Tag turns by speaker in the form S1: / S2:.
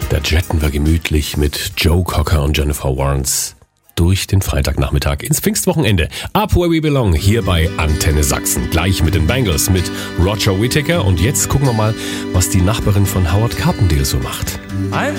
S1: Da jetten wir gemütlich mit Joe Cocker und Jennifer Warnes durch den Freitagnachmittag ins Pfingstwochenende. Up Where We Belong, hier bei Antenne Sachsen. Gleich mit den Bangles, mit Roger Whittaker. Und jetzt gucken wir mal, was die Nachbarin von Howard Carpendale so macht.